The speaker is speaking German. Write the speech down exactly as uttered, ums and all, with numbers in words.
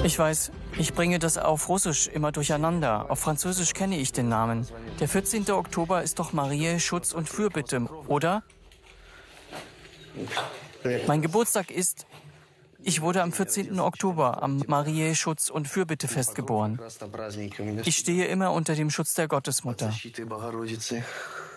Ich weiß, ich bringe das auf Russisch immer durcheinander. Auf Französisch kenne ich den Namen. Der vierzehnte Oktober ist doch Mariä Schutz und Fürbitte, oder? Mein Geburtstag ist... Ich wurde am vierzehnten Oktober am Mariä Schutz und Fürbittefest geboren. Ich stehe immer unter dem Schutz der Gottesmutter.